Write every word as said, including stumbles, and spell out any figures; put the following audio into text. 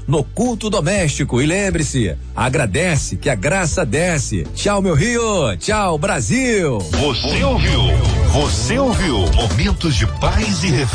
no culto doméstico. E lembre-se, agradece que a graça desce. Tchau, meu Rio. Tchau, Brasil. Você ouviu? Você ouviu? Momentos de paz e reflexão.